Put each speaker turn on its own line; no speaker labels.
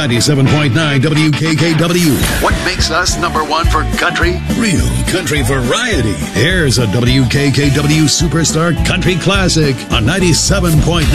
97.9 WKKW.
What makes us number one for country?
Real country variety. Here's a WKKW Superstar Country Classic on 97.9